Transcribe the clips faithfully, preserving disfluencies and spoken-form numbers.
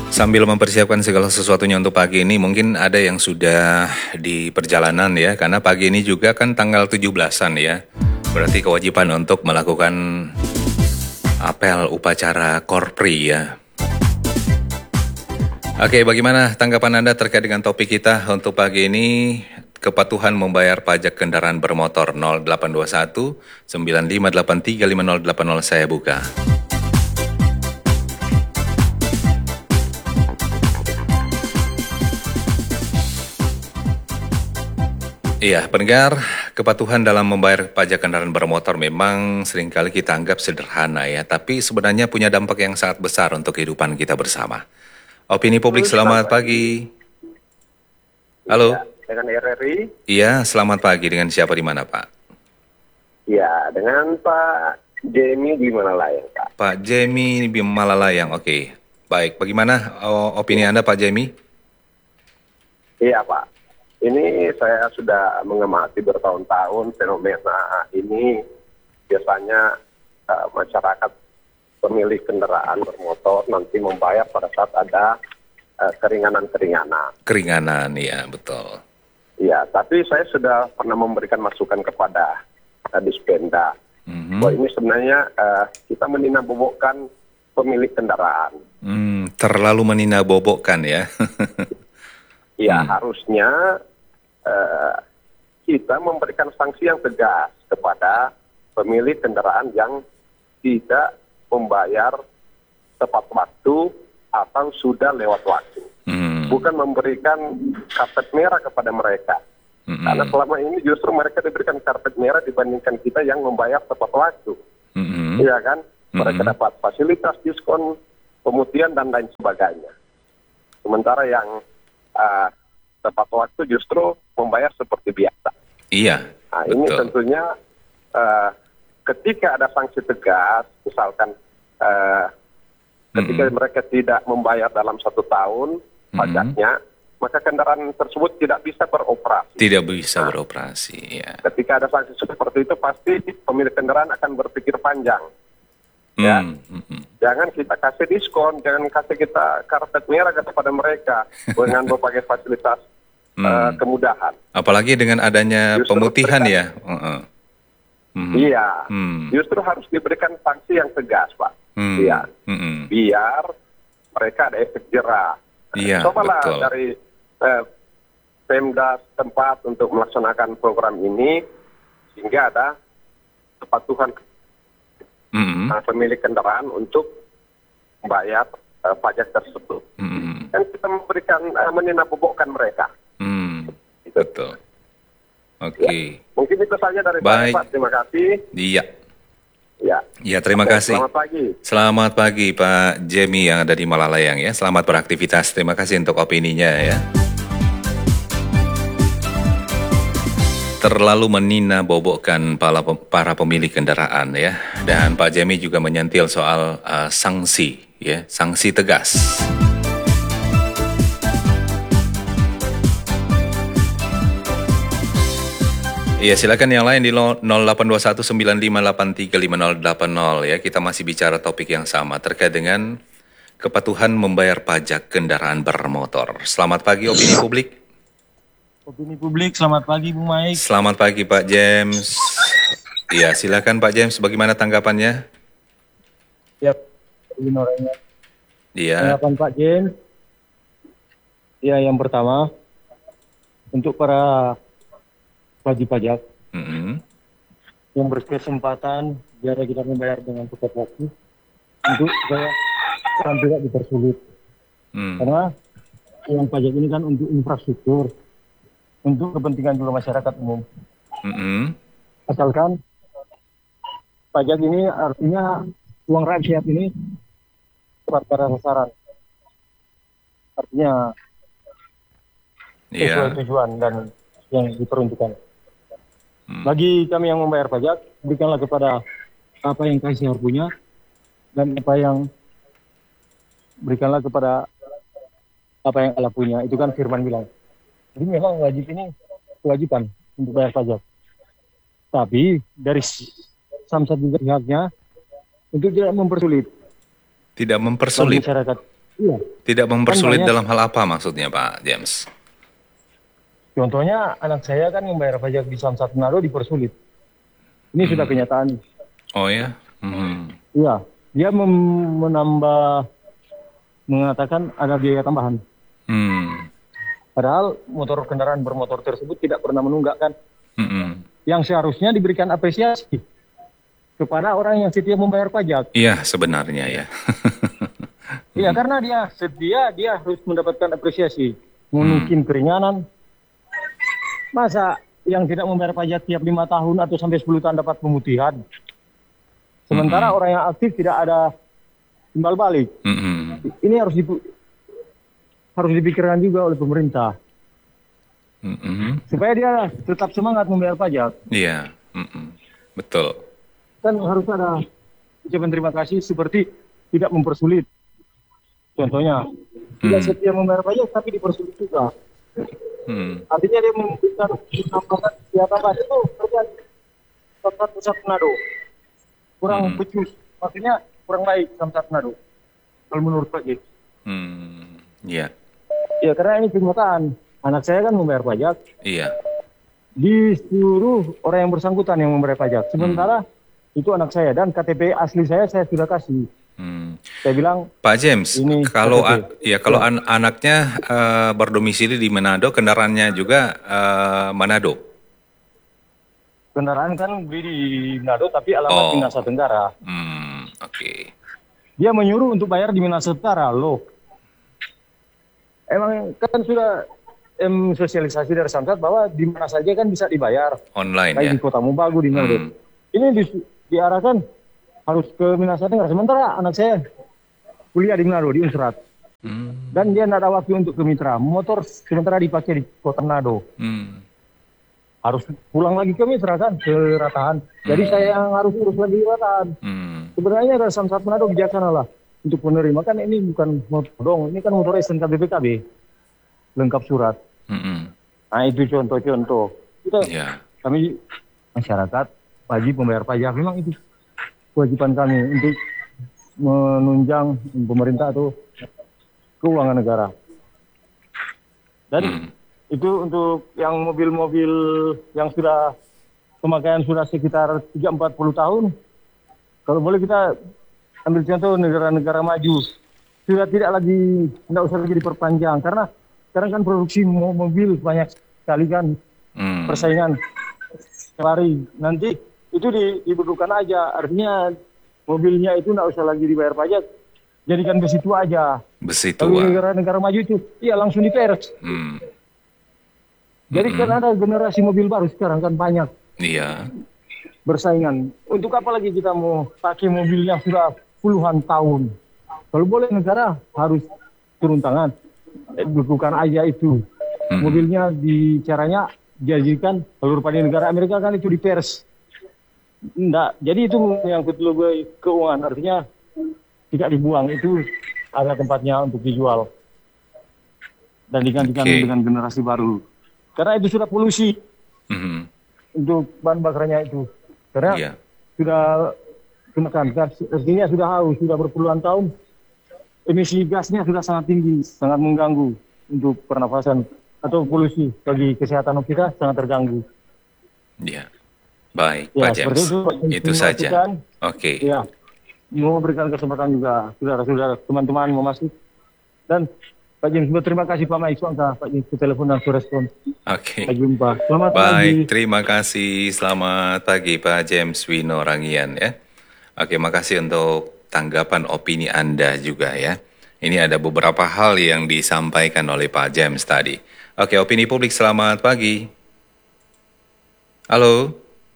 Sambil mempersiapkan segala sesuatunya untuk pagi ini, mungkin ada yang sudah di perjalanan ya, karena pagi ini juga kan tanggal tujuh belasan ya. Berarti kewajiban untuk melakukan apel upacara Korpri ya. Oke, bagaimana tanggapan Anda terkait dengan topik kita untuk pagi ini? Kepatuhan membayar pajak kendaraan bermotor. Nol delapan dua satu sembilan lima delapan tiga lima nol delapan nol, saya buka. Iya, pendengar, kepatuhan dalam membayar pajak kendaraan bermotor memang seringkali kita anggap sederhana ya, tapi sebenarnya punya dampak yang sangat besar untuk kehidupan kita bersama. Opini publik, selamat pagi. Halo. Ya, dengan R R I. Iya, selamat pagi. Dengan siapa di mana, Pak? Ya, dengan Pak Jamie di Malalayang, Pak. Pak Jamie di Malalayang, oke. Baik, bagaimana oh, opini Anda, Pak Jamie? Iya, Pak. Ini saya sudah mengamati bertahun-tahun fenomena ini. Biasanya uh, masyarakat pemilik kendaraan bermotor nanti membayar pada saat ada uh, keringanan-keringanan. Keringanan, ya betul. Ya, tapi saya sudah pernah memberikan masukan kepada uh, Dispenda. Mm-hmm. Bahwa ini sebenarnya uh, kita meninabobokan pemilik kendaraan. Hmm, terlalu meninabobokan ya. Ya, hmm. harusnya uh, kita memberikan sanksi yang tegas kepada pemilik kendaraan yang tidak membayar tepat waktu atau sudah lewat waktu. Hmm. Bukan memberikan karpet merah kepada mereka. Hmm. Karena selama ini justru mereka diberikan karpet merah dibandingkan kita yang membayar tepat waktu. Hmm. Iya kan? Mereka hmm. dapat fasilitas, diskon, pemutihan, dan lain sebagainya. Sementara yang Uh, tepat waktu justru membayar seperti biasa. Iya. Nah, ini tentunya uh, ketika ada sanksi tegas, misalkan uh, ketika mm-hmm. mereka tidak membayar dalam satu tahun mm-hmm. pajaknya, maka kendaraan tersebut tidak bisa beroperasi. Tidak bisa nah, beroperasi. Ya. Ketika ada sanksi seperti itu, pasti pemilik kendaraan akan berpikir panjang. Ya, mm-hmm. jangan kita kasih diskon, jangan kasih kita karpet merah kepada mereka dengan berbagai fasilitas mm. uh, kemudahan. Apalagi dengan adanya justru pemutihan berikan, ya. Uh-uh. Mm-hmm. Iya, mm. justru harus diberikan sanksi yang tegas, Pak. Mm. Iya, mm-hmm. biar mereka ada efek jerah. Iya, cobalah betul. Dari uh, Pemda tempat untuk melaksanakan program ini sehingga ada kepatuhan Mm-hmm. Nah, pemilik kendaraan untuk membayar uh, pajak tersebut. Mm-hmm. Dan kita memberikan uh, meninabobokan mereka. Mm, gitu. Betul. Oke. Okay. Ya, mungkin itu saja dari Baik. saya, Pak. Terima kasih. Iya. Ya. Ya, terima Oke, kasih. Selamat pagi. Selamat pagi Pak Jamie yang ada di Malalayang ya. Selamat beraktivitas. Terima kasih untuk opininya ya. Terlalu meninabobokan para, para pemilik kendaraan ya, dan Pak Jamie juga menyentil soal uh, sanksi ya, sanksi tegas. Iya, silakan yang lain di nol delapan dua satu sembilan lima delapan tiga lima nol delapan nol ya. Kita masih bicara topik yang sama terkait dengan kepatuhan membayar pajak kendaraan bermotor. Selamat pagi opini publik. Opini publik, selamat pagi Bung Mike. Selamat pagi Pak James. Iya, silakan Pak James, bagaimana tanggapannya? Ya, ini orangnya. Iya. Tanggapan Pak James. Ya, yang pertama, untuk para wajib pajak mm-hmm. yang berkesempatan biar kita membayar dengan tepat waktu, untuk supaya kan tidak dipersulit. Mm. Karena uang pajak ini kan untuk infrastruktur, untuk kepentingan juga masyarakat umum. Mm-hmm. Asalkan pajak ini artinya uang rakyat ini tepat pada sasaran. Artinya sesuai yeah. tujuan dan yang diperuntukkan. Mm. Bagi kami yang membayar pajak, berikanlah kepada apa yang K S R punya dan apa yang berikanlah kepada apa yang Allah punya. Itu kan firman bilang. Jadi memang wajib ini kewajiban untuk bayar pajak. Tapi dari Samsat juga pihaknya untuk tidak mempersulit. Tidak mempersulit. Masyarakat Iya. Tidak mempersulit banyak. dalam hal apa maksudnya Pak James? Contohnya anak saya kan membayar pajak di Samsat Manado dipersulit. Ini sudah kenyataan. Oh ya? Hmm. Iya, dia mem- menambah mengatakan ada biaya tambahan. Hmm. Padahal motor kendaraan bermotor tersebut tidak pernah menunggak kan. Hmm. Yang seharusnya diberikan apresiasi kepada orang yang setia membayar pajak. Iya sebenarnya ya. Iya, karena dia setia, dia harus mendapatkan apresiasi. Mungkin keringanan. Masa yang tidak membayar pajak tiap lima tahun atau sampai sepuluh tahun dapat pemutihan. Sementara Mm-mm. orang yang aktif tidak ada timbal balik. Mm-mm. Ini harus dipu- harus dipikirkan juga oleh pemerintah. Mm-mm. Supaya dia tetap semangat membayar pajak. Iya. Mm-mm. Betul. Kan harus ada ucapan terima kasih seperti tidak mempersulit. Contohnya, tidak Hmm. setia membayar pajak tapi dipersulit juga. Hmm. Artinya dia memberikan tambahan biaya tambahan itu terjadi Samsat Pusat Manado. Kurang Hmm. becus, maksudnya kurang baik Samsat Manado. Kalau menurut Pak Jek. Hmm. Iya. Ya karena ini kenyataan. Anak saya kan membayar pajak, Iya. disuruh orang yang bersangkutan yang membayar pajak. Sementara itu anak saya dan K T P asli saya saya sudah kasih. Hmm. Saya bilang Pak James, Ini kalau K T P. a- ya kalau an- anaknya eh, berdomisili di Manado, kendaraannya juga eh, Manado. kendaraan kan beli di Manado tapi alamat Oh. di Nusa Tenggara. Hmm. Oke. Dia menyuruh untuk bayar di Nusa Tenggara loh. Emang kan sudah em, sosialisasi dari Samsat bahwa di mana saja kan bisa dibayar. Online Kayak ya. di Kota Mobagu di Manado. Hmm. Ini di- diarahkan harus ke Nusa Tenggara. Sementara anak saya kuliah di Manado di Unsrat. Hmm. Dan dia tidak ada waktu untuk ke Mitra. Motor sementara dipakai di Kota Manado. Hmm. Harus pulang lagi ke Mitra kan, ke Rataan. Jadi Hmm. saya yang harus urus lagi di Rataan. Hmm. Sebenarnya dari Samsat Manado bijaksana lah untuk penerima. Kan ini bukan motor dong, ini kan motor S N K B P K B. Lengkap surat. Hmm. Nah itu contoh-contoh. Kita, Ya. kami masyarakat wajib membayar pajak. Memang itu kewajiban kami untuk menunjang pemerintah atau keuangan negara. Dan Hmm. itu untuk yang mobil-mobil yang sudah pemakaian sudah sekitar tiga sampai empat puluh tahun. Kalau boleh kita ambil contoh negara-negara maju. Sudah tidak lagi, tidak usah lagi diperpanjang. Karena sekarang kan produksi mo- mobil banyak sekali kan Hmm. persaingan hari. Nanti itu di, dibutuhkan aja. Artinya mobilnya itu tidak usah lagi dibayar pajak. Jadikan besi tua aja. Besi Kalau tua. negara-negara maju itu, iya langsung dipers. Hmm. Jadi kan ada generasi mobil baru sekarang kan banyak Iya. bersaingan. Untuk apa lagi kita mau pakai mobil yang sudah puluhan tahun? Kalau boleh negara harus turun tangan. Eh, bukan aja itu. Hmm. Mobilnya di caranya dijadikan kalau pada negara Amerika kan itu dipers. Enggak. Jadi itu yang logo keuangan. Artinya tidak dibuang. Itu ada tempatnya untuk dijual. Dan digantikan Oke. dengan generasi baru. Karena itu sudah polusi Hmm. untuk bahan bakarnya itu. Karena Iya. sudah gunakan gas, artinya sudah haus, sudah berpuluhan tahun. Emisi gasnya sudah sangat tinggi, sangat mengganggu untuk pernafasan atau polusi bagi kesehatan kita sangat terganggu. Iya. Baik, Ya, Pak seperti James. itu, Pak. Itu Terima saja. kasih, kan. Oke. Ya, mau berikan kesempatan juga saudara-saudara, teman-teman mau masuk. Dan Pak James, terima kasih Pak Maik Suangka, Pak James, telepon dan respon. Oke. Sampai jumpa. Selamat pagi. Baik, terima kasih. Selamat pagi Pak James Wino Rangian ya. Oke, makasih untuk tanggapan opini Anda juga ya. Ini ada beberapa hal yang disampaikan oleh Pak James tadi. Oke, opini publik selamat pagi. Halo.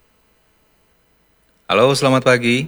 Halo, selamat pagi.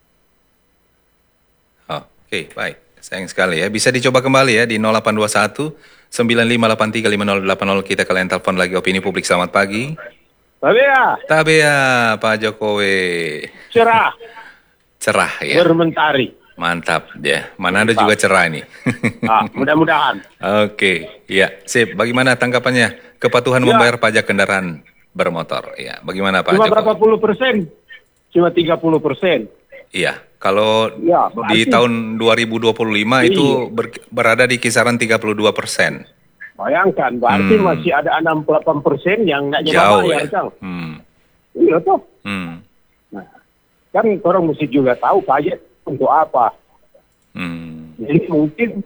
Oh, oke, baik. Sayang sekali ya. Bisa dicoba kembali ya di nol delapan dua satu sembilan lima delapan tiga lima nol delapan nol. Kita kalian telepon lagi opini publik. Selamat pagi. Tapi ya, Tabea, Pak Jokowi. cerah, Cerah ya. bermentari. Mantap ya. Manado juga cerah ini. Ah, mudah-mudahan. Oke, ya. Sip. Bagaimana tanggapannya? Kepatuhan Ya. membayar pajak kendaraan bermotor. Ya, bagaimana Pak Cuma Jokowi? berapa puluh persen? Cuma tiga puluh persen. Iya, kalau Ya, di berarti tahun dua ribu dua puluh lima iya. itu ber- berada di kisaran tiga puluh dua persen. Bayangkan, berarti Hmm. masih ada enam puluh delapan persen yang nggak jadi Jauh bayar, ya. Kang. Hmm. Iya toh. Hmm. Kan orang mesti juga tahu pajak untuk apa. Hmm. Jadi mungkin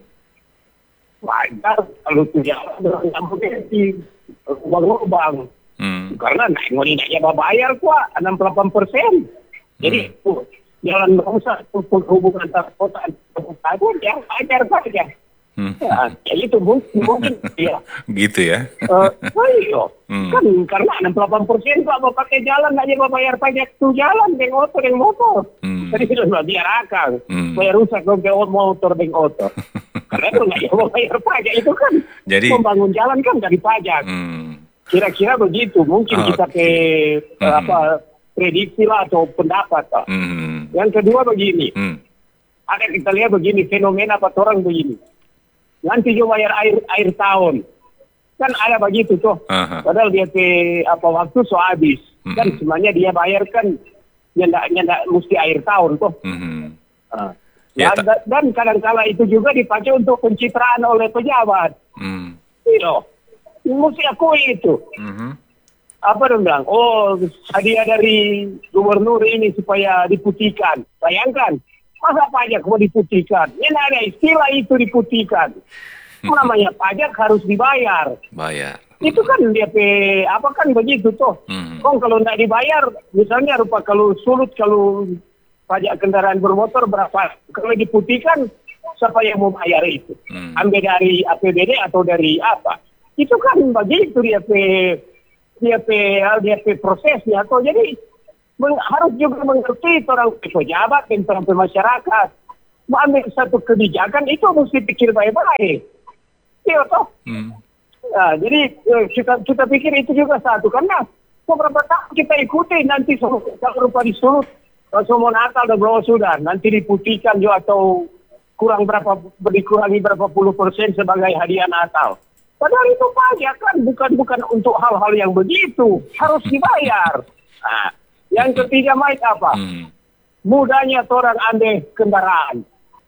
wajar kalau tuh jalan dengan berhenti lubang-lubang. Hmm. Karena naik ngoni nak jaba bayar kuat enam puluh delapan persen. Jadi hmm. jalan rusak hubungan antar kota dan kabupaten yang wajar saja. Hmm. Ya, ya itu mungkin mungkin ya. Gitu ya. Uh, ayo. Hmm. Kan karena enam puluh delapan persen kok mau pakai jalan nggak jadi bayar pajak tuh jalan dengan motor yang motor. Hmm. Jadi sudah biar akang. Hmm. Bayar rusak dong motor dengan motor. Karena itu nggak jadi bayar pajak itu kan. Jadi Membangun jalan kan dari pajak. hmm. Kira-kira begitu. Mungkin Oh, kita ke Hmm. apa prediksi lah atau pendapat. Pak. Hmm. Yang kedua begini. Hmm. Ada kita lihat begini fenomena apa orang begini. Nanti juga bayar air air tahun. Kan ada begitu tuh. Aha. Padahal dia ke apa waktu so habis. Mhm. Kan semuanya dia bayar kan nyendak nyendak mesti air tahun tuh. Hmm. Ah. Ya, dan, dan kadang-kala itu juga dipakai untuk pencitraan oleh pejabat. Hmm. Iya. Mesti akui itu. Mhm. Apa dong bilang? Oh, hadiah dari gubernur ini supaya diputihkan. Bayangkan. Masa pajak mau diputihkan? Ya nggak ada istilah itu diputihkan. Namanya pajak harus dibayar. Bayar. Itu kan dia pe, apa kan begitu tuh. Hmm. Kong kalau nggak dibayar, misalnya rupa kalau sulut kalau pajak kendaraan bermotor berapa? Kalau diputihkan, siapa yang mau bayar itu? Hmm. Ambil dari A P B D atau dari apa? Itu kan begitu dia pe, dia pe, dia pe prosesnya. Atau jadi meng, harus juga mengerti orang pejabat dan orang masyarakat. Mau ambil satu kebijakan itu mesti pikir baik-baik. Iya toh. Hmm. Nah, jadi eh, kita kita pikir itu juga satu karena beberapa tahun kita ikuti nanti kalau rupa disulut semua Natal dan bawah sudah nanti diputihkan juga atau kurang berapa dikurangi berapa puluh persen sebagai hadiah Natal. Padahal itu pajak kan bukan bukan untuk hal-hal yang begitu harus dibayar. Nah, yang ketiga Mike apa? Hmm. Mudahnya orang ambil kendaraan.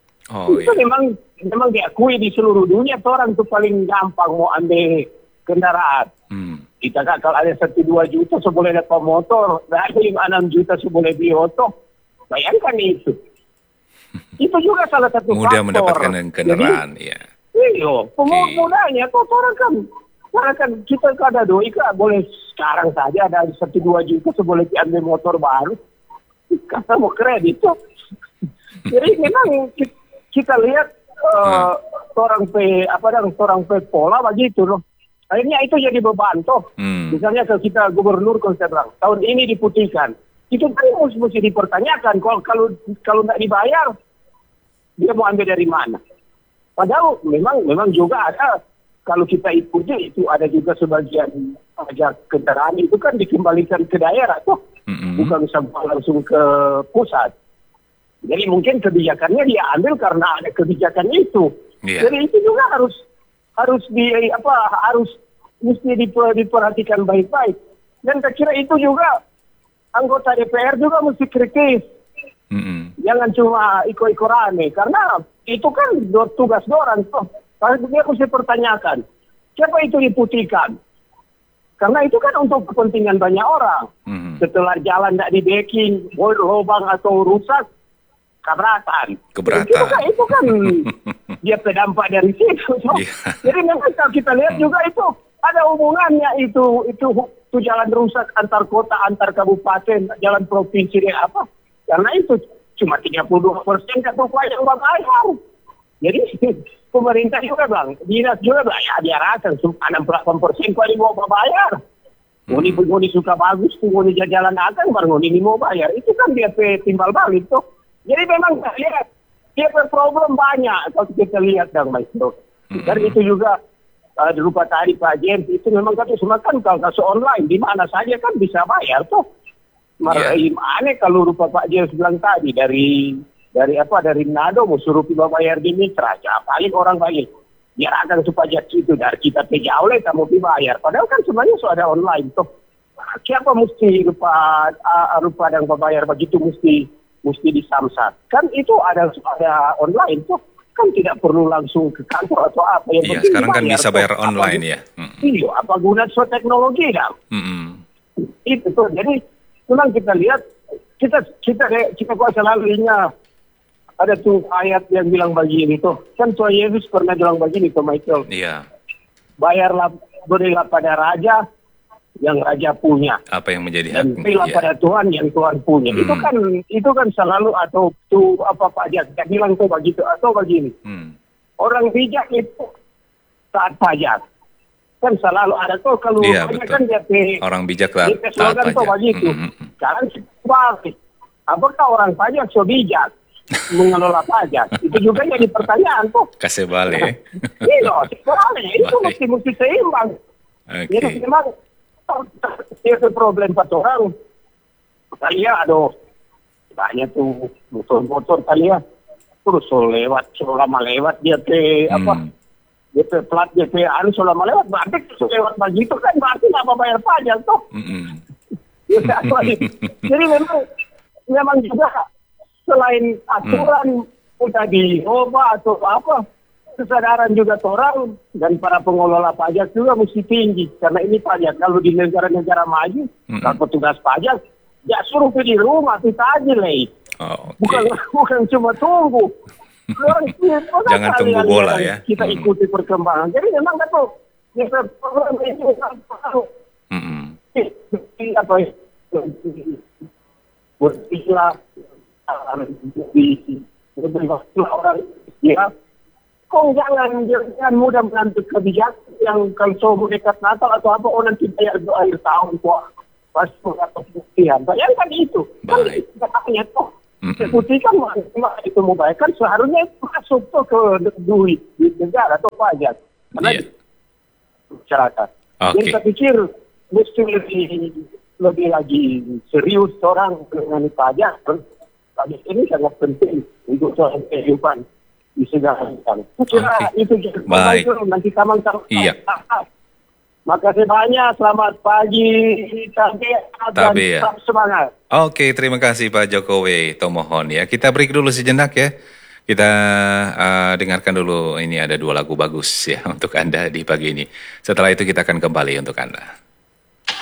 Oh Itu iya. memang memang diakui di seluruh dunia orang itu paling gampang mau ambil kendaraan. Hmm. Kita kan kalau ada satu dua juta seboleh dapat motor, ada lima enam juta seboleh beli oto. Bayangkan itu. Itu juga salah satu Mudah faktor. mendapatkan kendaraan, Jadi, ya. iya, pemula Oke. mudahnya tuh orang kan, orang kan kita kan ada doi kan boleh sekarang saja ada satu dua juta seboleh ambil motor baru. Karena mau kredit tuh. Jadi memang ki- kita lihat uh, orang pe apa dan orang pe pola begitu loh. Akhirnya itu jadi beban toh. Hmm. Misalnya kalau kita gubernur kalau saya bilang tahun ini diputihkan, itu kan mesti, mesti dipertanyakan kalau kalau kalau nggak dibayar dia mau ambil dari mana? Padahal memang memang juga ada kalau kita ikuti itu ada juga sebagian pajak kendaraan itu kan dikembalikan ke daerah toh, Mm-mm. bukan sampai langsung ke pusat. Jadi mungkin kebijakannya dia ambil karena ada kebijakan itu. Iya. Jadi itu juga harus harus di apa harus mesti diper, diperhatikan baik-baik. Dan saya kira itu juga anggota D P R juga mesti kritis. Mm-mm. Jangan cuma ikut-ikut rame karena itu kan do- tugas orang tuh. Kalau dia mesti pertanyakan siapa itu diputihkan. Karena itu kan untuk kepentingan banyak orang. Mm-mm. Setelah jalan tidak di-backing, lubang atau rusak, keberatan. Keberatan. Itu kan, itu kan dia terdampak dari situ. So. Iya. Jadi memang kalau kita lihat juga itu ada hubungannya itu itu itu jalan rusak antar kota, antar kabupaten, jalan provinsi dan apa. Karena itu cuma tiga puluh dua persen kan upaya orang bayar. Jadi pemerintah juga bang, dinas juga bang, ya diarahkan enam puluh delapan persen kok ini mau bayar. Ngoni hmm. ngoni suka bagus, ngoni jalan akan baru ngoni ini mau bayar. Itu kan dia pe timbal balik tuh. Jadi memang saya lihat dia pe problem banyak kalau kita lihat dong Mas Bro. Dan itu juga uh, berupa tadi Pak James itu memang kan semua kan kalau kasus online di mana saja kan bisa bayar tuh. Mar yeah. Aneh kalau rupa Pak James bilang tadi dari dari apa dari Nado mau suruh tiba bayar di Mitra aja paling orang baik biar akan supaya itu dari kita ke jauh lah kamu dibayar padahal kan sebenarnya sudah ada online tuh siapa mesti rupa uh, rupa dan bayar begitu mesti mesti disamsat. Kan itu ada ada online tuh, kan tidak perlu langsung ke kantor atau apa. Yang Iya, penting sekarang kan bayar bisa tuh. bayar Apa online gu- ya. Mm-mm. Iya, apa guna so teknologi dah? Mm-mm. Itu tuh. Jadi memang kita lihat, kita kita kita kok selalunya ada tuh ayat yang bilang begini tuh. Kan Tuhan Yesus pernah bilang begini tuh Michael. Iya, Bayarlah, berilah pada raja yang raja punya. apa yang menjadi Dan hak? berilah Iya. pada Tuhan yang Tuhan punya. Hmm. Itu kan itu kan selalu atau tuh apa pajak. Dia bilang tuh begitu atau begini. Hmm. Orang bijak itu taat pajak. Kan selalu ada tuh kalau Iya, banyak betul. kan dia pe- Orang bijak lah dia pe taat slogan tuh pajak. begitu. Mm-mm. Sekarang balik. Apakah orang pajak so bijak mengelola pajak? Itu juga jadi pertanyaan tuh. Kasih balik. Iya, sebenarnya itu Baik. mesti mesti seimbang. Oke. Jadi memang itu problem empat orang. Saya aduh banyak tuh motor-motor kali ya. Terus so lewat, so lama lewat dia ke Hmm. apa? Dia pe plat, dia pe anu so lama lewat. Berarti so lewat begitu kan berarti nggak mau bayar pajak toh. Mm-mm. Ya, jadi memang memang juga selain aturan udah diubah atau apa, kesadaran juga orang dan para pengelola pajak juga mesti tinggi karena ini pajak kalau di negara-negara maju Mm-mm. kalau petugas pajak ya suruh pergi di rumah kita aja leh, Oh, oke. bukan bukan cuma tunggu. Orang, Jangan tunggu bola ya. Kita Mm-mm. ikuti perkembangan. Jadi memang kan tuh ya, program ini Mm-mm. apa ya, beristilah di waktu orang ya kok jangan jangan mudah mengambil kebijakan yang kalau so dekat Natal atau apa orang nanti bayar dua akhir tahun kok pas atau buktian bayangkan itu kan Baik. katanya tuh Mm-mm. eksekusi kan itu mau bayar kan seharusnya itu masuk tuh ke duit duit negara atau pajak karena Iya. masyarakat. Oke. Jadi saya pikir mesti lebih lebih lagi serius orang mengenai pajak. Pajak ini sangat penting untuk soal kehidupan di segala bidang. Saya kira Oke. itu jadi Baik. nanti kawan-kawan. Iya. Makasih banyak, selamat pagi, Tabe, dan Tabe, ya. tetap semangat. Oke, terima kasih Pak Jokowi Tomohon ya. Kita break dulu sejenak ya. Kita uh, dengarkan dulu, ini ada dua lagu bagus ya untuk Anda di pagi ini. Setelah itu kita akan kembali untuk Anda.